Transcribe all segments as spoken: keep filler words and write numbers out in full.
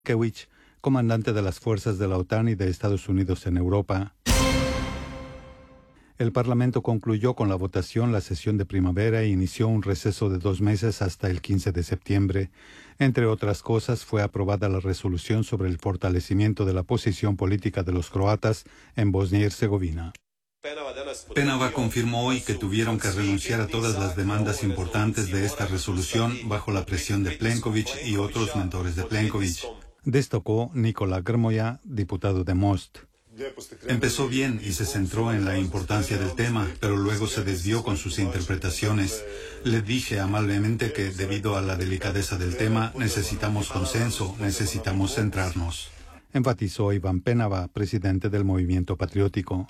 Plenković, comandante de las fuerzas de la OTAN y de Estados Unidos en Europa. El Parlamento concluyó con la votación la sesión de primavera e inició un receso de dos meses hasta el quince de septiembre. Entre otras cosas, fue aprobada la resolución sobre el fortalecimiento de la posición política de los croatas en Bosnia y Herzegovina. Penava confirmó hoy que tuvieron que renunciar a todas las demandas importantes de esta resolución bajo la presión de Plenković y otros mentores de Plenković. Destacó Nikola Grmoja, diputado de Most. Empezó bien y se centró en la importancia del tema, pero luego se desvió con sus interpretaciones. Le dije amablemente que, debido a la delicadeza del tema, necesitamos consenso, necesitamos centrarnos. Enfatizó Ivan Penava, presidente del Movimiento Patriótico.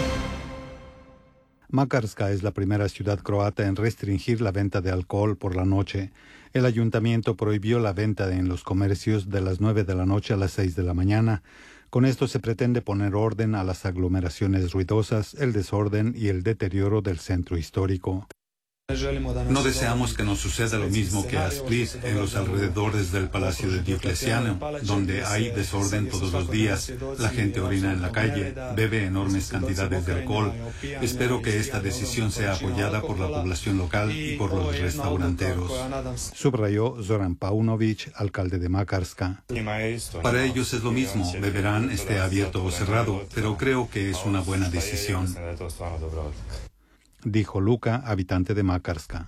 Makarska es la primera ciudad croata en restringir la venta de alcohol por la noche. El ayuntamiento prohibió la venta en los comercios de las nueve de la noche a las seis de la mañana. Con esto se pretende poner orden a las aglomeraciones ruidosas, el desorden y el deterioro del centro histórico. No deseamos que nos suceda lo mismo que a Split, en los alrededores del Palacio de Diocleciano, donde hay desorden todos los días, la gente orina en la calle, bebe enormes cantidades de alcohol. Espero que esta decisión sea apoyada por la población local y por los restauranteros. Subrayó Zoran Paunović, alcalde de Makarska. Para ellos es lo mismo, beberán esté abierto o cerrado, pero creo que es una buena decisión. Dijo Luka, habitante de Makarska.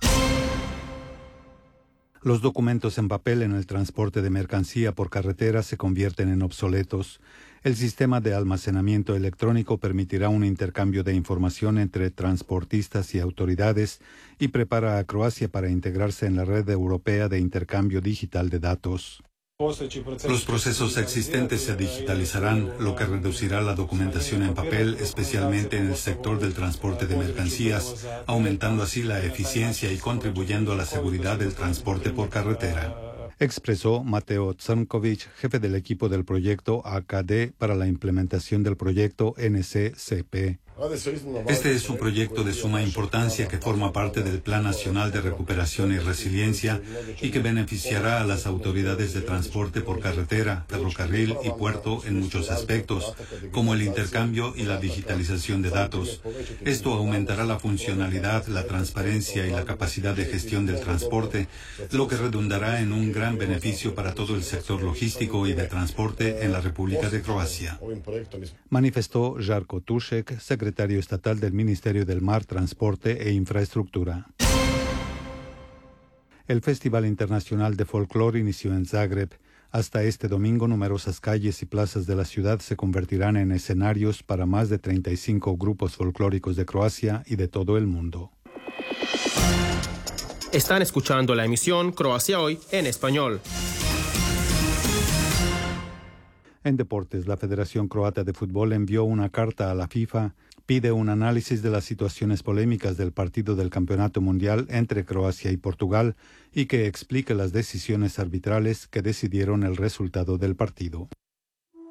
Los documentos en papel en el transporte de mercancía por carretera se convierten en obsoletos. El sistema de almacenamiento electrónico permitirá un intercambio de información entre transportistas y autoridades y prepara a Croacia para integrarse en la red europea de intercambio digital de datos. Los procesos existentes se digitalizarán, lo que reducirá la documentación en papel, especialmente en el sector del transporte de mercancías, aumentando así la eficiencia y contribuyendo a la seguridad del transporte por carretera. Expresó Mateo Crnković, jefe del equipo del proyecto A K D para la implementación del proyecto N C C P. Este es un proyecto de suma importancia que forma parte del Plan Nacional de Recuperación y Resiliencia y que beneficiará a las autoridades de transporte por carretera, ferrocarril y puerto en muchos aspectos, como el intercambio y la digitalización de datos. Esto aumentará la funcionalidad, la transparencia y la capacidad de gestión del transporte, lo que redundará en un gran beneficio para todo el sector logístico y de transporte en la República de Croacia. Manifestó Žarko Tušek, secretario estatal del Ministerio del Mar, Transporte e Infraestructura. El Festival Internacional de Folclore inició en Zagreb. Hasta este domingo, numerosas calles y plazas de la ciudad se convertirán en escenarios para más de treinta y cinco grupos folclóricos de Croacia y de todo el mundo. Están escuchando la emisión Croacia Hoy en español. En deportes, la Federación Croata de Fútbol envió una carta a la FIFA, pide un análisis de las situaciones polémicas del partido del Campeonato Mundial entre Croacia y Portugal y que explique las decisiones arbitrales que decidieron el resultado del partido.